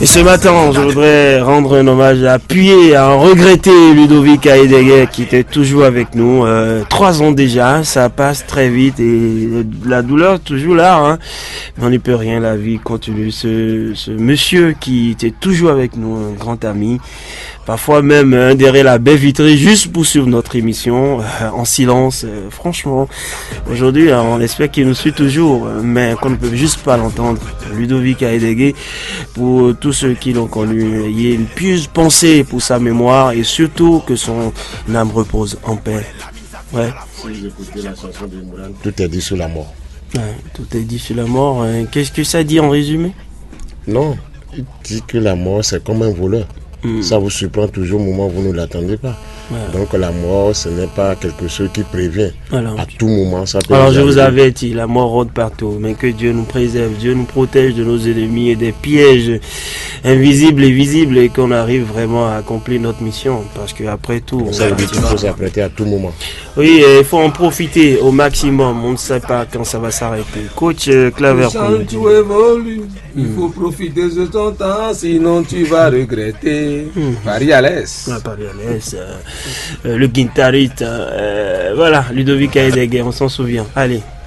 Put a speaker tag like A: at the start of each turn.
A: Et ce matin, je voudrais rendre un hommage appuyé à un regretté Ludovic Heidegger qui était toujours avec nous. 3 ans déjà, ça passe très vite et la douleur est toujours là. Hein. Mais on n'y peut rien, la vie continue. Ce monsieur qui était toujours avec nous, un grand ami, parfois même derrière la baie vitrée juste pour suivre notre émission en silence. Franchement, aujourd'hui, on espère qu'il nous suit toujours, mais qu'on ne peut juste pas l'entendre. Ludovic Heidegger, pour tous ceux qui l'ont connu, il y a une pieuse pensée pour sa mémoire et surtout que son âme repose en paix. Ouais.
B: Si vous écoutez la chanson de Moulin, tout est dit sur la mort.
A: Ouais, tout est dit sur la mort. Qu'est-ce que ça dit en résumé?
B: Non, il dit que la mort c'est comme un voleur. Ça vous surprend toujours au moment où vous ne l'attendez pas. Ouais. Donc la mort, ce n'est pas quelque chose qui prévient. Alors, à tout moment, ça peut.
A: Alors je vous avais dit, la mort rôde partout, mais que Dieu nous préserve, Dieu nous protège de nos ennemis et des pièges invisibles et visibles et qu'on arrive vraiment à accomplir notre mission. Parce qu'après tout,
B: ça veut dire qu'il faut s'apprêter à tout moment.
A: Oui, il faut en profiter au maximum. On ne sait pas quand ça va s'arrêter. Coach Claver.
C: Tout évolue. Il faut profiter de ton temps, sinon tu vas regretter. Paris à l'aise.
A: Paris à l'aise. Le guitariste. Voilà, Ludovic Heidegger, on s'en souvient. Allez.